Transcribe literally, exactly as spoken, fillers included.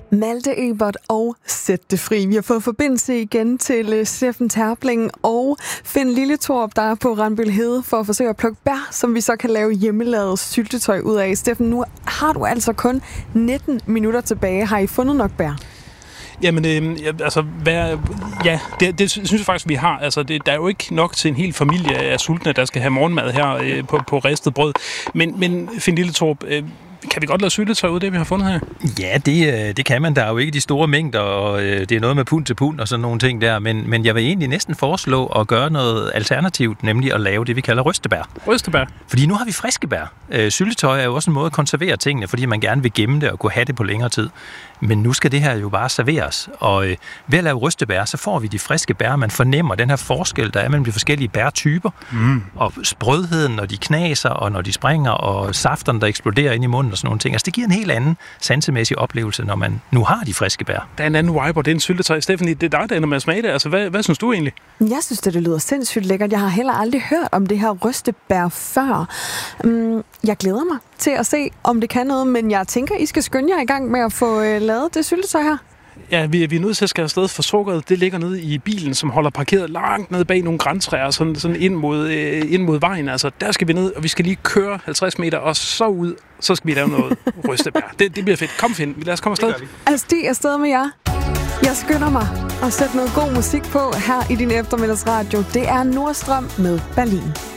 Malte Ebert og Sæt det fri. Vi har fået forbindelse igen til Steffen Terpling og Finn Lilletorp, der er på Randbøl-Hede for at forsøge at plukke bær, som vi så kan lave hjemmelavet syltetøj ud af. Steffen, nu har du altså kun nitten minutter tilbage. Har I fundet nok bær? Jamen, øh, altså, hvad, ja, det, det synes jeg faktisk, vi har. Altså, det, der er jo ikke nok til en hel familie af sultne, der skal have morgenmad her øh, på, på ristet brød. Men, men Finn Lilletorp, øh, kan vi godt lade syltetøj ud af det, vi har fundet her? Ja, det, det kan man. Der er jo ikke de store mængder, og øh, det er noget med pund til pund og sådan nogle ting der. Men, men jeg vil egentlig næsten foreslå at gøre noget alternativt, nemlig at lave det, vi kalder rystebær. Rystebær? Fordi nu har vi friske bær. Øh, syltetøj er jo også en måde at konservere tingene, fordi man gerne vil gemme det og kunne have det på længere tid. Men nu skal det her jo bare serveres. Og øh, ved at lave rystebær, så får vi de friske bær. Man fornemmer den her forskel, der er mellem de forskellige bærtyper. Mm. Og sprødheden, når de knaser, og når de springer, og safterne, der eksploderer ind i munden og sådan nogle ting. Altså, det giver en helt anden sansemæssig oplevelse, når man nu har de friske bær. Der er en anden vibe, og det er en syltetøj. Stephanie, det er dig, der ender med at smage det. Altså, hvad, hvad synes du egentlig? Jeg synes, det, det lyder sindssygt lækkert. Jeg har heller aldrig hørt om det her rystebær før. Um, jeg glæder mig til at se, om det kan noget, men jeg tænker, I skal skynde jer i gang med at få øh, lavet det syltetøj her. Ja, vi, vi er nødt til at skære afsted, for sukkeret, det ligger nede i bilen, som holder parkeret langt nede bag nogle grantræer, sådan, sådan ind, mod, øh, ind mod vejen. Altså, der skal vi ned, og vi skal lige køre halvtreds meter, og så ud, så skal vi lave noget rystebær. Det, det bliver fedt. Kom, Finn, lad os komme afsted. Altså, det er afsted med jer. Jeg skynder mig at sætte noget god musik på her i din eftermiddagsradio. Det er Nordstrøm med Berlin.